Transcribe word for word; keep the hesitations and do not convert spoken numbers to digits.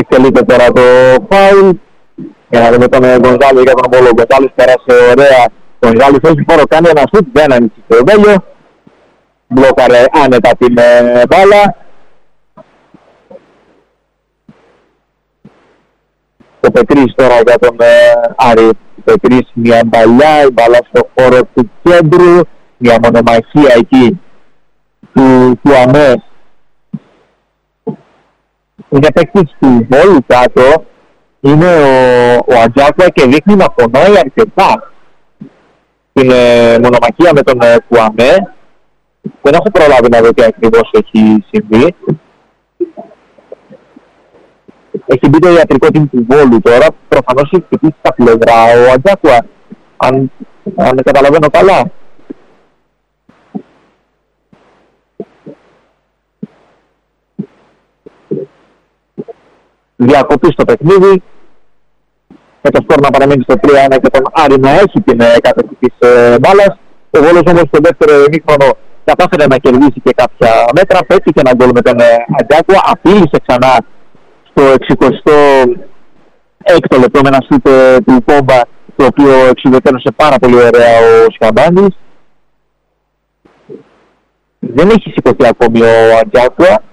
εκτελείται τώρα το φάουλ. Για να δούμε τον Γκονζάλη για τον Απόλλωνα. Ο Γκονζάλης πέρασε ωραία. Ο Γκονζάλης έχει χώρο, κάνει ένα σουτ, δεν ανήκει το Βέλιο. Μπλόκαρε άνετα την μπάλα. Ο Πετρής τώρα για τον Άρη. Ο Πετρής μια μπαλιά, η μπάλα στο χώρο του κέντρου. Μια μονομαχία εκεί του, του ΑΜΕ. Είναι παίκτης του Βόλου κάτω. Είναι ο, ο Ατζάκουα και δείχνει να πονάει αρκετά την ε, μονομαχία με τον ε, Κουαμέ. Δεν έχω προλάβει να δω τι ακριβώς έχει συμβεί. Έχει μπει το ιατρικό team του Βόλου τώρα. Προφανώς έχει χτυπήσει στα πλευρά ο Ατζάκουα, αν, αν καταλαβαίνω καλά. Διακοπή στο παιχνίδι. Με το σκορ να παραμένει στο τρία ένα και τον Άρη να έχει την ε, κατοχή της ε, μπάλας. Ο Βόλος όμως στο δεύτερο ημίχρονο κατάφερε να κερδίσει και κάποια μέτρα. Πέτυχε ένα γκολ με τον ε, Ατζάκουα. Απείλησε ξανά στο εξηκοστό έκτο λεπτό με ένα σουτ ε, του Πόμπα, το οποίο εξουδετερώσε πάρα πολύ ωραία ο Σκαμπάνης. Δεν έχει σηκωθεί ακόμη ο Ατζάκουα.